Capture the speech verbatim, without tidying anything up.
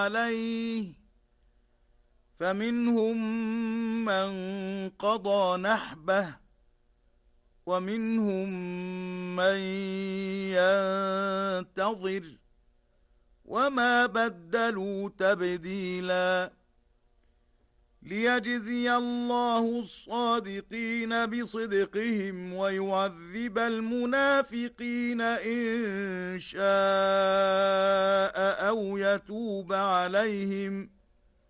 عليه فمنهم من قضى نحبه ومنهم من ينتظر وما بدلوا تبديلا ليجزي الله الصادقين بصدقهم ويعذب المنافقين إن شاء أو يتوب عليهم